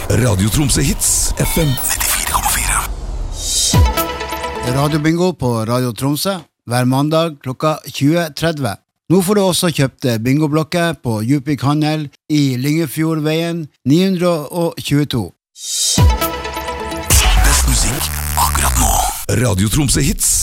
Radio Tromsø Hits, FM 94,4. Radio Bingo på Radio Tromsø hver mandag klokka 20.30. Nå får du også kjøpt bingoblokker på Djupvik Handel i Lyngefjordveien 922. Best musikk akkurat nå. Radio Tromsø Hits.